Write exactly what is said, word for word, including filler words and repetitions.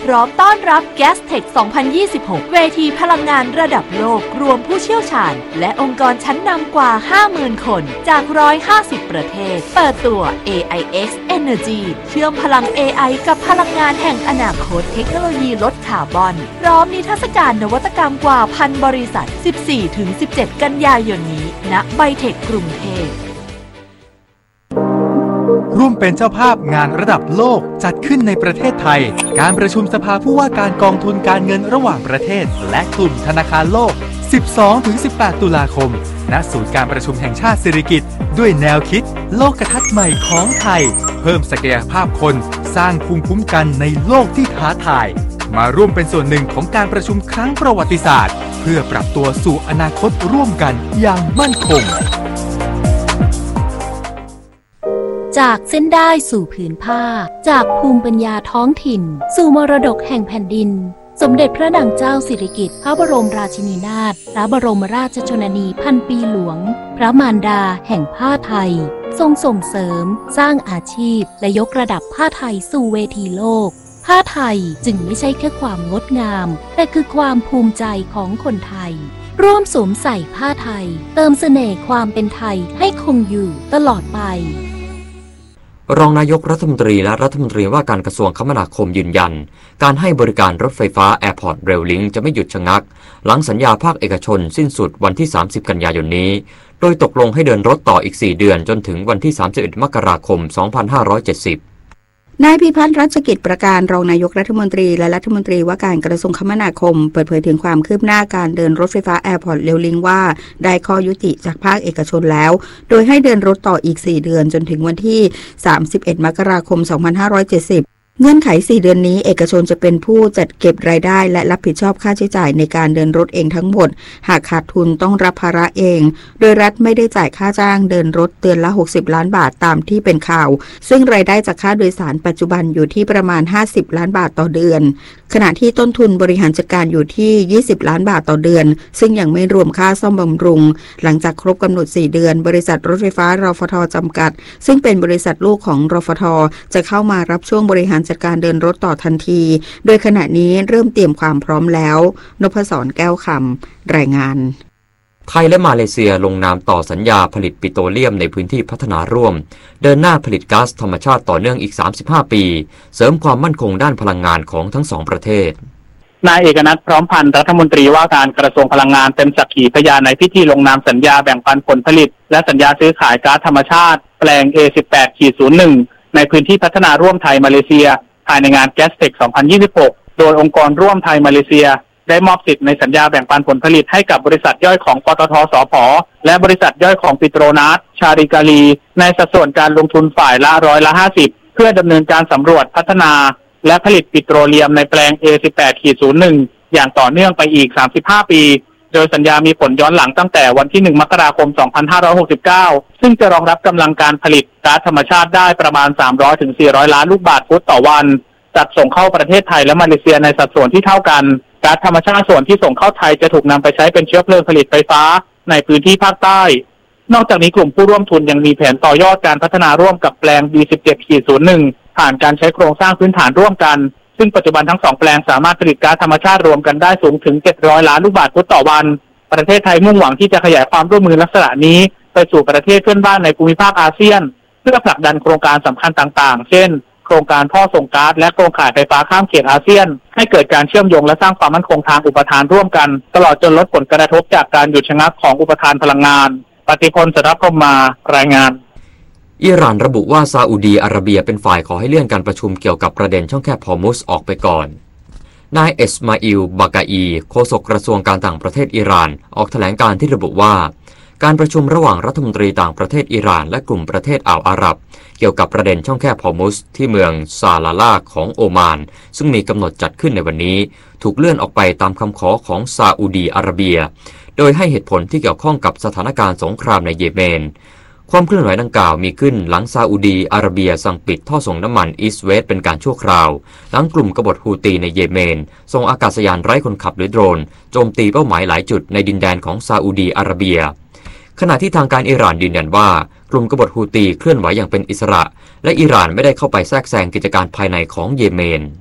พร้อมต้อนรับ Gastech สองพันยี่สิบหก เวทีพลังงานระดับโลกรวมผู้เชี่ยวชาญและองค์กรชั้นนำกว่า ห้าหมื่น คนจากหนึ่งร้อยห้าสิบประเทศเปิดตัว เอ ไอ เอ็กซ์ Energy เชื่อมพลัง เอ ไอ กับพลังงานแห่งอนาคตเทคโนโลยีลดคาร์บอนพร้อมนิทรรศการนวัตกรรมกว่าพันบริษัท สิบสี่ถึงสิบเจ็ด กันยายนนี้ณไบเทคกรุงเทพร่วมเป็นเจ้าภาพงานระดับโลกจัดขึ้นในประเทศไทยการประชุมสภาผู้ว่าการกองทุนการเงินระหว่างประเทศและกลุ่มธนาคารโลก สิบสองถึงสิบแปด ตุลาคมณศูนย์การประชุมแห่งชาติสิริกิติ์ด้วยแนวคิดโลกทัศน์ใหม่ของไทยเพิ่มศักยภาพคนสร้างภูมิคุ้มกันในโลกที่ท้าทายมาร่วมเป็นส่วนหนึ่งของการประชุมครั้งประวัติศาสตร์เพื่อปรับตัวสู่อนาคตร่วมกันอย่างมั่นคงจากเส้นได้สู่ผืนผ้าจากภูมิปัญญาท้องถิ่นสู่มรดกแห่งแผ่นดินสมเด็จพระนางเจ้าสิริกิติ์พระบรมราชินีนาถพระบรมราชชนนีพันปีหลวงพระมารดาแห่งผ้าไทยทรงส่งเสริมสร้างอาชีพและยกระดับผ้าไทยสู่เวทีโลกผ้าไทยจึงไม่ใช่แค่ความงดงามแต่คือความภูมิใจของคนไทยร่วมสวมใส่ผ้าไทยเติมเสน่ห์ความเป็นไทยให้คงอยู่ตลอดไปรองนายกรัฐมนตรีและรัฐมนตรีว่าการกระทรวงคมนาคมยืนยันการให้บริการรถไฟฟ้า Airport Rail Link จะไม่หยุดชะงักหลังสัญญาภาคเอกชนสิ้นสุดวันที่สามสิบกันยายนนี้โดยตกลงให้เดินรถต่ออีกสี่เดือนจนถึงวันที่สามสิบเอ็ดมกราคมสองพันห้าร้อยเจ็ดสิบนายพิพัฒน์รัชกิจประการรองนายกรัฐมนตรีและรัฐมนตรีว่าการกระทรวงคมนาคมเปิดเผยถึงความคืบหน้าการเดินรถไฟฟ้า Airport Rail Link ว่าได้ข้อยุติจากภาคเอกชนแล้วโดยให้เดินรถต่ออีกสี่เดือนจนถึงวันที่สามสิบเอ็ดมกราคมสองพันห้าร้อยเจ็ดสิบเงื่อนไขสี่เดือนนี้เอกชนจะเป็นผู้จัดเก็บรายได้และรับผิดชอบค่าใช้จ่ายในการเดินรถเองทั้งหมดหากขาดทุนต้องรับภาระเองโดยรัฐไม่ได้จ่ายค่าจ้างเดินรถเดือนละหกสิบล้านบาทตามที่เป็นข่าวซึ่งรายได้จากค่าโดยสารปัจจุบันอยู่ที่ประมาณห้าสิบล้านบาทต่อเดือนขณะที่ต้นทุนบริหารจัดการอยู่ที่ยี่สิบล้านบาทต่อเดือนซึ่งยังไม่รวมค่าซ่อมบำรุงหลังจากครบกำหนดสี่เดือนบริษัทรถไฟฟ้ารฟท.จำกัดซึ่งเป็นบริษัทลูกของรฟท.จะเข้ามารับช่วงบริหารจัดการเดินรถต่อทันทีโดยขณะนี้เริ่มเตรียมความพร้อมแล้วนพศรแก้วคำรายงานไทยและมาเลเซียลงนามต่อสัญญาผลิตปิโตรเลียมในพื้นที่พัฒนาร่วมเดินหน้าผลิตก๊าซธรรมชาติต่อเนื่องอีกสามสิบห้าปีเสริมความมั่นคงด้านพลังงานของทั้งสองประเทศนายเอกนัทพร้อมพันธ์รัฐมนตรีว่าการกระทรวงพลังงานเป็นสักขีพยานในพิธีลงนามสัญญาแบ่งปันผลผลิตและสัญญาซื้อขายก๊าซธรรมชาติแปลง เอ สิบแปด ศูนย์ หนึ่ง ในพื้นที่พัฒนาร่วมไทยมาเลเซียภายในงาน Gastech สองพันยี่สิบหกโดยองค์กรร่วมไทยมาเลเซียได้มอบสิทธิ์ในสัญญาแบ่งปันผลผลิตให้กับบริษัทย่อยของปตท.สผ.และบริษัทย่อยของปิโตรนัสชาริกาลีในสัดส่วนการลงทุนฝ่ายละร้อยละห้าสิบเพื่อดำเนินการสำรวจพัฒนาและผลิตปิโตรเลียมในแปลง เอ สิบแปด ศูนย์ หนึ่ง อย่างต่อเนื่องไปอีกสามสิบห้าปีโดยสัญญามีผลย้อนหลังตั้งแต่วันที่หนึ่งมกราคมสองพันห้าร้อยหกสิบเก้าซึ่งจะรองรับกำลังการผลิตก๊าซธรรมชาติได้ประมาณสามร้อยถึงสี่ร้อยล้านลูกบาศก์ฟุตต่อวันจัดส่งเข้าประเทศไทยและมาเลเซียในสัดส่วนที่เท่ากันก๊าซธรรมชาติส่วนที่ส่งเข้าไทยจะถูกนำไปใช้เป็นเชื้อเพลิงผลิตไฟฟ้าในพื้นที่ภาคใต้นอกจากนี้กลุ่มผู้ร่วมทุนยังมีแผนต่อยอดการพัฒนาร่วมกับแปลง บี สิบเจ็ด ศูนย์ หนึ่ง ผ่านการใช้โครงสร้างพื้นฐานร่วมกันซึ่งปัจจุบันทั้งสองแปลงสามารถผลิตก๊าซธรรมชาติรวมกันได้สูงถึงเจ็ดร้อยล้านลูกบาศก์ฟุตต่อวันประเทศไทยมุ่งหวังที่จะขยายความร่วมมือลักษณะนี้ไปสู่ประเทศเพื่อนบ้านในภูมิภาคอาเซียนเพื่อผลักดันโครงการสำคัญต่างๆเช่นโครงการท่อส่งก๊าซและโครงข่ายไฟฟ้าข้ามเขตอาเซียนให้เกิดการเชื่อมโยงและสร้างความมั่นคงทางอุปทานร่วมกันตลอดจนลดผลกระทบจากการหยุดชะงักของอุปทานพลังงานปฏิพล สรัพพรหมารายงานอิหร่านระบุว่าซาอุดีอาระเบียเป็นฝ่ายขอให้เลื่อนการประชุมเกี่ยวกับประเด็นช่องแคบฮอร์มุซออกไปก่อนนายเอสมาอิล บากาอีโฆษกกระทรวงการต่างประเทศอิหร่านออกแถลงการที่ระบุว่าการประชุมระหว่างรัฐมนตรีต่างประเทศอิหร่านและกลุ่มประเทศอ่าวอาหรับเกี่ยวกับประเด็นช่องแคบฮอร์มุซที่เมืองซาลาลาของโอมานซึ่งมีกำหนดจัดขึ้นในวันนี้ถูกเลื่อนออกไปตามคำขอของซาอุดีอาระเบียโดยให้เหตุผลที่เกี่ยวข้องกับสถานการณ์สงครามในเยเมนความเคลื่อนไหวดังกล่าวมีขึ้นหลังซาอุดีอาระเบียสั่งปิดท่อส่งน้ำมันอีสต์เวสต์เป็นการชั่วคราวหลังกลุ่มกบฏฮูตีในเยเมนส่งอากาศยานไร้คนขับหรือโดรนโจมตีเป้าหมายหลายจุดในดินแดนของซาอุดีอาระเบียขณะที่ทางการอิหร่านยืนยันว่ากลุ่มกบฏฮูตีเคลื่อนไหวอย่างเป็นอิสระและอิหร่านไม่ได้เข้าไปแทรกแซงกิจการภายในของเยเมน